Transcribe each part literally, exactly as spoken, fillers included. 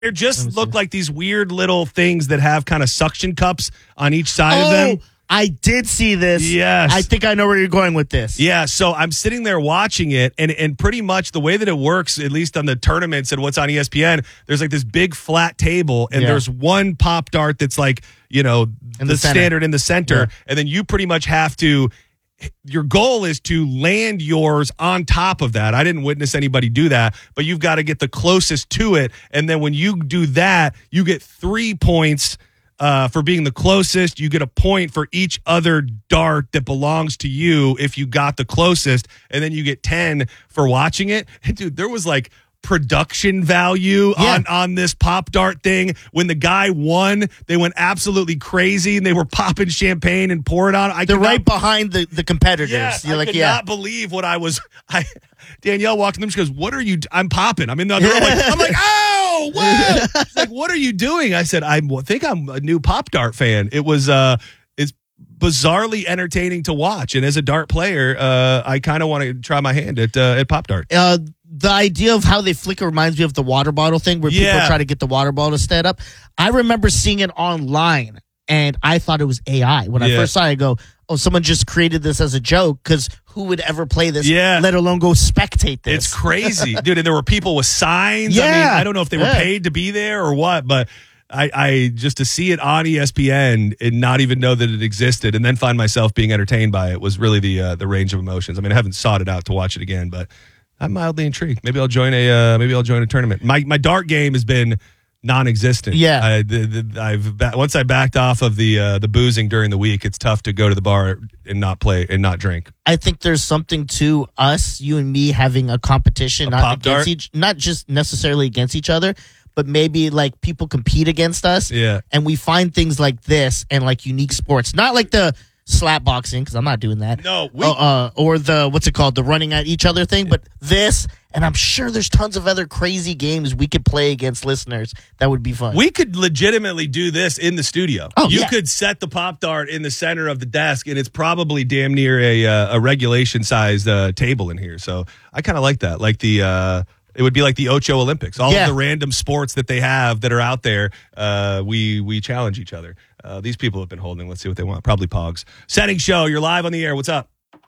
They just look like these weird little things that have kind of suction cups on each side oh, of them. I did see this. Yes. I think I know where you're going with this. Yeah, so I'm sitting there watching it, and, and pretty much the way that it works, at least on the tournaments and what's on E S P N, there's like this big flat table, and yeah. there's one Pop Dart that's like, you know, in the, the standard in the center, yeah. and then you pretty much have to your goal is to land yours on top of that. I didn't witness anybody do that, but you've got to get the closest to it. And then when you do that, you get three points uh, for being the closest. You get a point for each other dart that belongs to you if you got the closest. And then you get ten for watching it. And dude, there was like production value yeah. on on this Pop Dart thing. When the guy won, they went absolutely crazy and they were popping champagne and pouring on. I They're cannot, right behind the, the competitors. Yes, You're I like, could yeah. not believe what I was. I Danielle walked in. She goes, "What are you?" I'm popping. I'm in the other room. Like, I'm like, "Oh, what?" She's like, "What are you doing?" I said, "I think I'm a new Pop Dart fan." It was uh, it's bizarrely entertaining to watch, and as a dart player, uh, I kind of want to try my hand at uh, at Pop Dart. Uh, the idea of how they flicker reminds me of the water bottle thing where Yeah. people try to get the water bottle to stand up. I remember seeing it online, and I thought it was A I. When I Yeah. first saw it, I go, oh, someone just created this as a joke, because who would ever play this, Yeah. let alone go spectate this? It's crazy, dude. And there were people with signs. I mean, Yeah. I don't know if they were Yeah. paid to be there or what, but I, I just to see it on E S P N and not even know that it existed, and then find myself being entertained by it was really the uh, the range of emotions. I mean, I haven't sought it out to watch it again, but I'm mildly intrigued. Maybe I'll join a uh, maybe I'll join a tournament. My my dart game has been non-existent. Yeah, I, the, the, I've ba- once I backed off of the uh, the boozing during the week. It's tough to go to the bar and not play and not drink. I think there's something to us, you and me, having a competition, A not Pop against Dart? each, not just necessarily against each other, but maybe like people compete against us. Yeah. And we find things like this and like unique sports, not like the slap boxing, because I'm not doing that. No, we- uh, uh, or the what's it called, the running at each other thing. But this, and I'm sure there's tons of other crazy games we could play against listeners that would be fun. We could legitimately do this in the studio. Oh, you yeah. could set the Pop Dart in the center of the desk, and it's probably damn near a uh, a regulation sized uh, table in here. So I kind of like that. Like the uh, it would be like the Ocho Olympics. All Yeah. of the random sports that they have that are out there, uh, we we challenge each other. Uh, these people have been holding. Let's see what they want. Probably Pogs. Setting show. You're live on the air. What's up?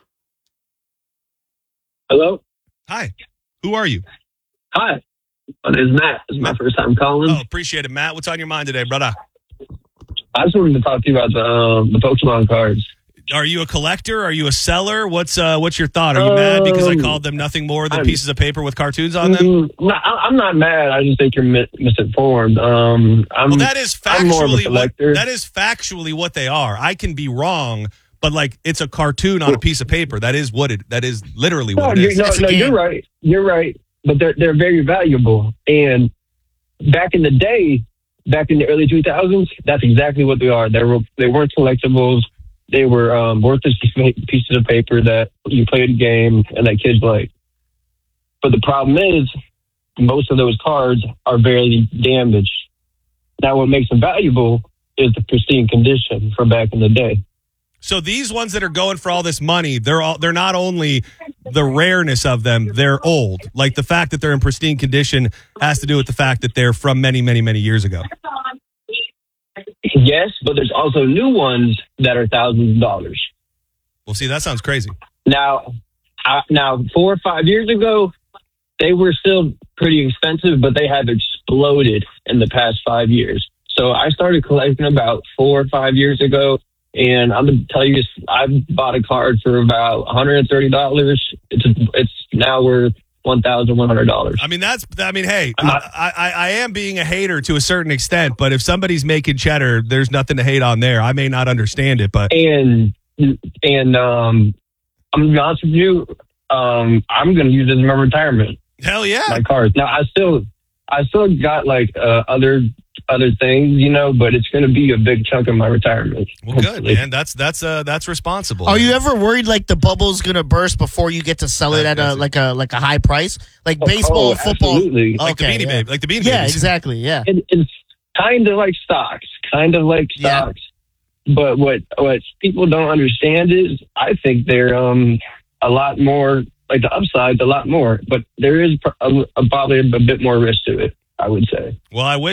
Hello? Hi. Who are you? Hi. My name is Matt. This is my first time calling. Oh, appreciate it, Matt. What's on your mind today, brother? I just wanted to talk to you about the um, the Pokemon cards. Are you a collector? Are you a seller? What's uh, what's your thought? Are you mad because I Um, called them nothing more than I'm- pieces of paper with cartoons on them? Mm, no, I- I'm not mad. I just think you're mi- misinformed. Um, I'm, Well, that is I'm more of a factually what, collector. that is factually what they are. I can be wrong, but like it's a cartoon on a piece of paper. That is what it. That is literally no, what it you're, is. no, It's a no, game. you're right. You're right. But they're they're very valuable. And back in the day, back in the early two thousands, that's exactly what they are. They were they weren't collectibles. They were um, worthless pieces of paper that you played a game and that kids like. But the problem is, most of those cards are barely damaged. Now, what makes them valuable is the pristine condition from back in the day. So these ones that are going for all this money, they're all they're not only the rareness of them, they're old. Like the fact that they're in pristine condition has to do with the fact that they're from many, many, many years ago. Yes, but there's also new ones that are thousands of dollars. Well, see, that sounds crazy. Now, I, now four or five years ago, they were still pretty expensive, but they have exploded in the past five years. So I started collecting about four or five years ago, and I'm gonna tell you, I bought a card for about one hundred thirty dollars. It's it's now worth one thousand one hundred dollars. I mean, that's, I mean, hey, I, I, I am being a hater to a certain extent, but if somebody's making cheddar, there's nothing to hate on there. I may not understand it, but And and um, I'm gonna be honest with you, um, I'm gonna use it as my retirement. hell yeah. My cards. Now I still I still got like uh, other other things, you know, but it's going to be a big chunk of my retirement. Well, good, hopefully. man. That's, that's, uh, that's responsible. Are you ever worried like the bubble's gonna burst before you get to sell it That- at a that's it. like a like a high price, like Oh, baseball, oh, football? absolutely. Like the Okay, Beanie yeah. Baby, like the Beanie Yeah, Babies. exactly. Yeah. It, it's kind of like stocks, kind of like Yeah. stocks. But what what people don't understand is, I think they're um a lot more like the upside's a lot more, but there is pr- a, a, probably a bit more risk to it. I would say. Well, I wish.